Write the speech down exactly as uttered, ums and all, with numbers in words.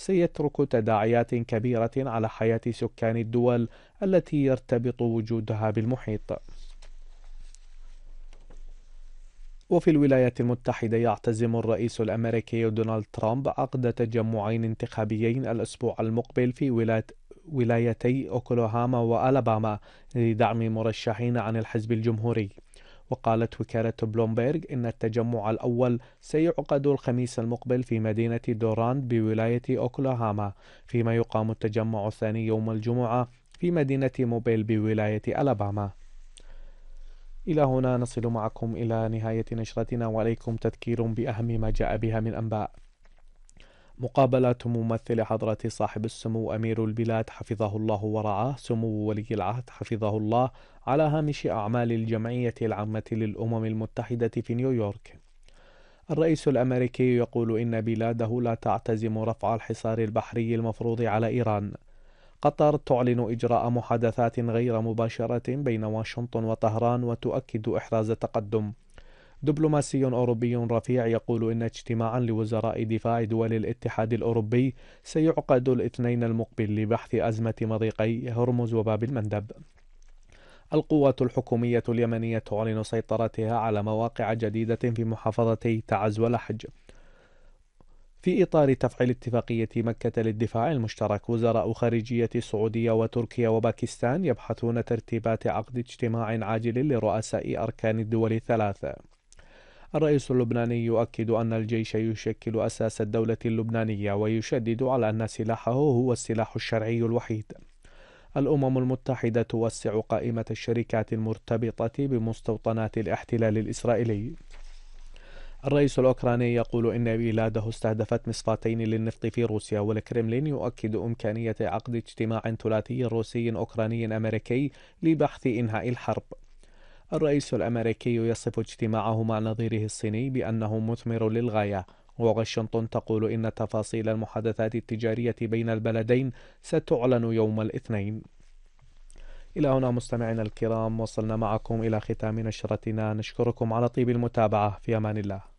سيترك تداعيات كبيرة على حياة سكان الدول التي يرتبط وجودها بالمحيط. وفي الولايات المتحدة يعتزم الرئيس الأمريكي دونالد ترامب عقد تجمعين انتخابيين الأسبوع المقبل في ولاية ولايتي أوكلاهوما وألاباما لدعم مرشحين عن الحزب الجمهوري. وقالت وكالة بلومبيرغ إن التجمع الأول سيعقد الخميس المقبل في مدينة دوراند بولاية أوكلاهوما، فيما يقام التجمع الثاني يوم الجمعة في مدينة موبيل بولاية ألاباما. إلى هنا نصل معكم إلى نهاية نشرتنا، وعليكم تذكير بأهم ما جاء بها من أنباء. مقابلة ممثل حضرة صاحب السمو أمير البلاد حفظه الله ورعاه سمو ولي العهد حفظه الله على هامش أعمال الجمعية العامة للأمم المتحدة في نيويورك. الرئيس الأمريكي يقول إن بلاده لا تعتزم رفع الحصار البحري المفروض على إيران. قطر تعلن إجراء محادثات غير مباشرة بين واشنطن وطهران وتؤكد إحراز تقدم. دبلوماسي أوروبي رفيع يقول إن اجتماعا لوزراء دفاع دول الاتحاد الأوروبي سيعقد الاثنين المقبل لبحث أزمة مضيقي هرمز وباب المندب. القوات الحكومية اليمنية تعلن سيطرتها على مواقع جديدة في محافظتي تعز ولحج. في إطار تفعيل اتفاقية مكة للدفاع المشترك، وزراء خارجية السعودية وتركيا وباكستان يبحثون ترتيبات عقد اجتماع عاجل لرؤساء أركان الدول الثلاثة. الرئيس اللبناني يؤكد أن الجيش يشكل أساس الدولة اللبنانية، ويشدد على أن سلاحه هو السلاح الشرعي الوحيد. الأمم المتحدة توسع قائمة الشركات المرتبطة بمستوطنات الاحتلال الإسرائيلي. الرئيس الأوكراني يقول إن بلاده استهدفت مصفاتين للنفط في روسيا، والكرملين يؤكد إمكانية عقد اجتماع ثلاثي روسي أوكراني أمريكي لبحث إنهاء الحرب. الرئيس الأمريكي يصف اجتماعه مع نظيره الصيني بأنه مثمر للغاية، وواشنطن تقول إن تفاصيل المحادثات التجارية بين البلدين ستعلن يوم الاثنين. إلى هنا مستمعينا الكرام وصلنا معكم إلى ختام نشرتنا، نشكركم على طيب المتابعة، في أمان الله.